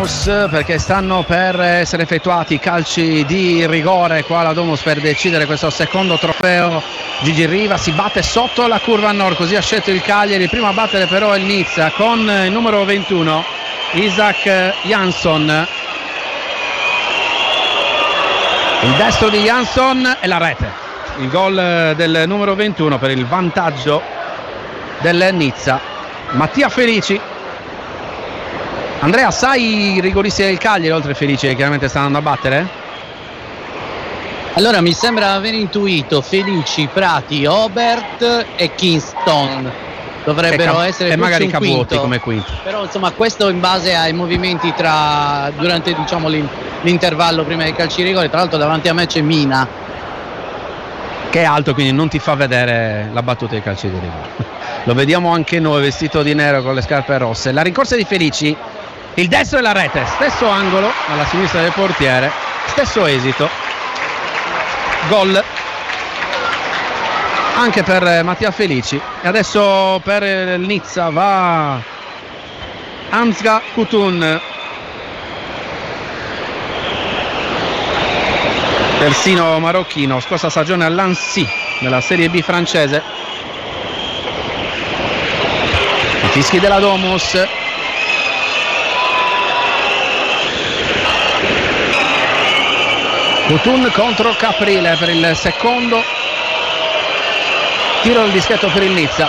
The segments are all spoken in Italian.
Domus, perché stanno per essere effettuati calci di rigore qua alla Domus per decidere questo secondo trofeo. Gigi Riva si batte sotto la curva nord, così ha scelto il Cagliari. Primo a battere però è il Nizza con il numero 21 Isaac Jansson. Il destro di Jansson e la rete, il gol del numero 21 per il vantaggio del Nizza. Mattia Felici. Andrea, sai i rigoristi del Cagliari oltre Felici che chiaramente stanno andando a battere? Allora mi sembra aver intuito Felici, Prati, Obert e Kingston dovrebbero essere e magari Capuotti quinto, come quinto. però insomma questo in base ai movimenti durante diciamo l'intervallo prima dei calci di rigore. Tra l'altro davanti a me c'è Mina che è alto, quindi non ti fa vedere la battuta dei calci di rigore. Lo vediamo anche noi vestito di nero con le scarpe rosse. La rincorsa di Felici, il destro e la rete, stesso angolo alla sinistra del portiere, stesso esito, gol anche per Mattia Felici. E adesso per il Nizza va Hamza Kutun, terzino marocchino, scorsa stagione all'Annecy nella Serie B francese. I fischi della Domus. Kutun contro Caprile per il secondo tiro del dischetto per il Nizza.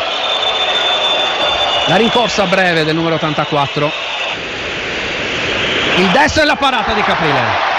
La rincorsa breve del numero 84, il destro e la parata di Caprile.